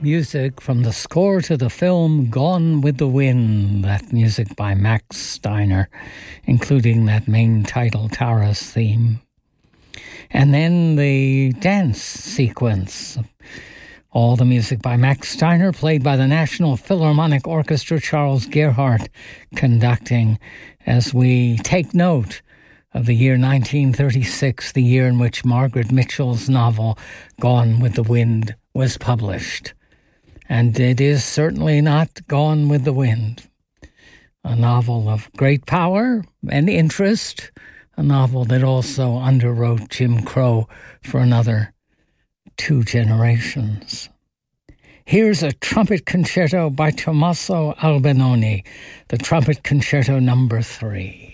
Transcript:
Music from the score to the film Gone with the Wind, that music by Max Steiner, including that main title, Tara's theme. And then the dance sequence. All the music by Max Steiner, played by the National Philharmonic Orchestra, Charles Gerhardt conducting, as we take note of the year 1936, the year in which Margaret Mitchell's novel Gone with the Wind was published. And it is certainly not Gone with the Wind. A novel of great power and interest, a novel that also underwrote Jim Crow for another 2 generations. Here's a trumpet concerto by Tommaso Albinoni, the Trumpet Concerto No. 3.